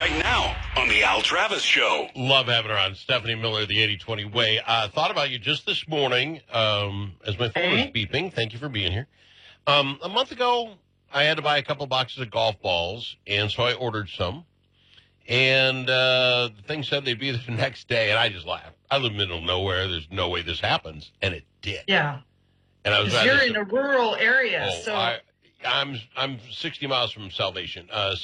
right now on the Al Travis Show. Love having her on. Stephanie Miller, the 80-20 Way. Thought about you just this morning as my phone was beeping. Thank you for being here. A month ago, I had to buy a couple boxes of golf balls, and so I ordered some. And the thing said they'd be there the next day, and I just laughed. I live in the middle of nowhere. There's no way this happens. And it did. Yeah. And I was you're in a rural area, so I'm 60 miles from civilization.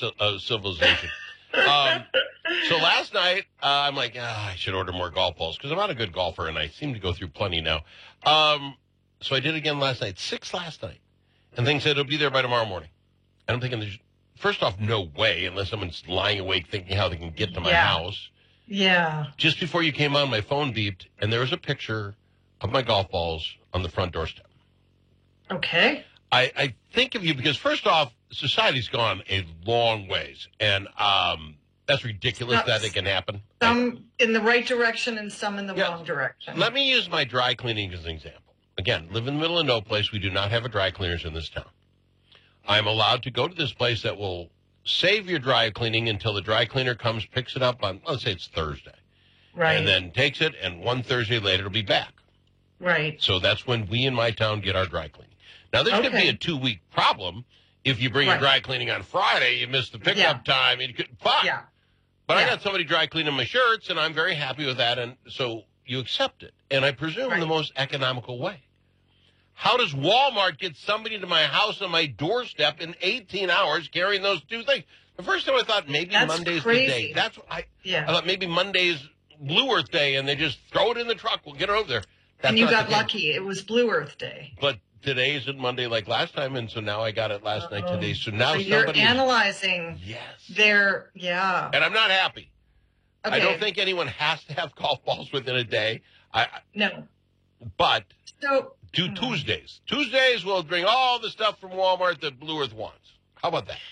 So last night, I'm like, I should order more golf balls because I'm not a good golfer, and I seem to go through plenty now. So I did again last night, 6 last night. And things said it'll be there by tomorrow morning. And I'm thinking, first off, no way, unless someone's lying awake thinking how they can get to my house. Yeah. Just before you came on, my phone beeped, and there was a picture of my golf balls on the front doorstep. Okay. I think of you because, first off, society's gone a long ways, and that's ridiculous that it can happen. Some in the right direction and some in the wrong direction. Let me use my dry cleaning as an example. Again, live in the middle of no place. We do not have a dry cleaners in this town. I'm allowed to go to this place that will save your dry cleaning until the dry cleaner comes, picks it up on, let's say it's Thursday. Right. And then takes it, and one Thursday later it'll be back. Right. So that's when we in my town get our dry cleaning. Now, this could be a 2-week problem. If you bring your dry cleaning on Friday, you miss the pickup time. And you could, fine. Yeah. But I got somebody dry cleaning my shirts, and I'm very happy with that. And so you accept it. And I presume in the most economical way. How does Walmart get somebody to my house on my doorstep in 18 hours carrying those two things? The first time I thought maybe Monday's the day. That's what I thought maybe Monday's Blue Earth Day, and they just throw it in the truck. We'll get it over there. That's and you got lucky. It was Blue Earth Day. But today isn't Monday like last time, and so now I got it last night today. So now you're analyzing their, And I'm not happy. Okay. I don't think anyone has to have golf balls within a day. No. But do Tuesdays. Tuesdays will bring all the stuff from Walmart that Blue Earth wants. How about that?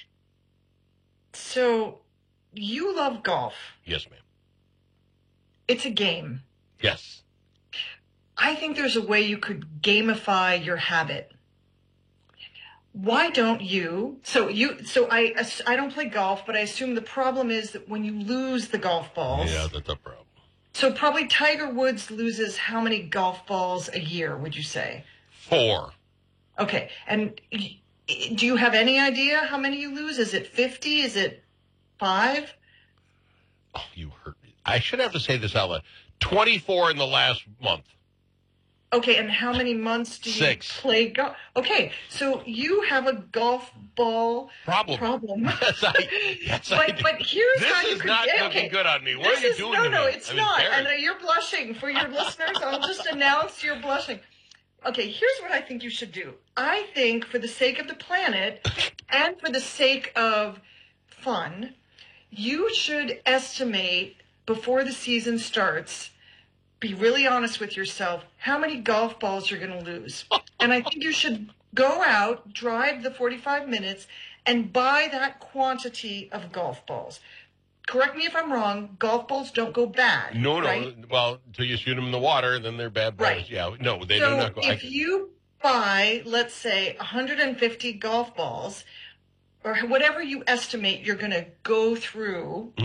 So you love golf. Yes, ma'am. It's a game. Yes. I think there's a way you could gamify your habit. Why don't you? So I don't play golf, but I assume the problem is that when you lose the golf balls. Yeah, that's a problem. So probably Tiger Woods loses how many golf balls a year, would you say? 4. Okay. And do you have any idea how many you lose? Is it 50? Is it 5? Oh, you hurt me. I should have to say this out loud. 24 in the last month. Okay, and how many months do you play golf? Okay, so you have a golf ball problem. Yes, but here's this how you is could not looking good on me. What are you doing to me? No, it's not. And you're blushing. For your listeners, I'll just announce you're blushing. Okay, here's what I think you should do. I think for the sake of the planet and for the sake of fun, you should estimate before the season starts, be really honest with yourself, how many golf balls you're going to lose. And I think you should go out, drive the 45 minutes, and buy that quantity of golf balls. Correct me if I'm wrong, golf balls don't go bad. No. Right? Well, until you shoot them in the water, then they're bad balls. Right. Yeah, no, they do not go. If you buy, let's say, 150 golf balls, or whatever you estimate you're going to go through,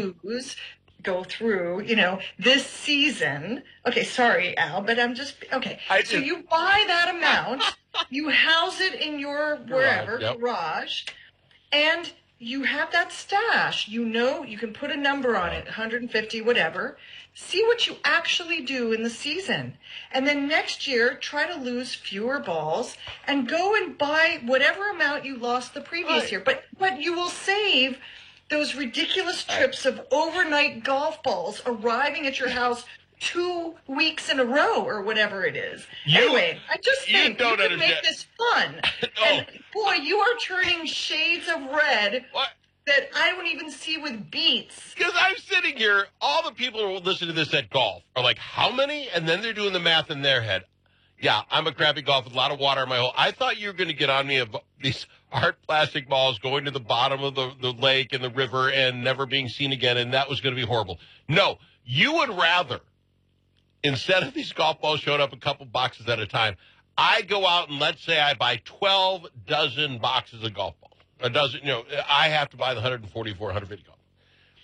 go through, this season. Okay, sorry, Al, but I'm just, okay. So you buy that amount, you house it in your garage, and you have that stash. You can put a number on it, 150, whatever. See what you actually do in the season. And then next year, try to lose fewer balls and go and buy whatever amount you lost the previous year. But you will save those ridiculous trips of overnight golf balls arriving at your house 2 weeks in a row or whatever it is. Anyway, I just think you could make this fun. And boy, you are turning shades of red that I don't even see with beets. Because I'm sitting here, all the people who listen to this at golf are like, how many? And then they're doing the math in their head. Yeah, I'm a crappy golfer with a lot of water in my hole. I thought you were going to get on me about these hard plastic balls going to the bottom of the lake and the river and never being seen again, and that was going to be horrible. No, you would rather, instead of these golf balls showing up a couple boxes at a time, I go out and let's say I buy 12 dozen boxes of golf balls. A dozen, I have to buy the 144, 150 golf balls.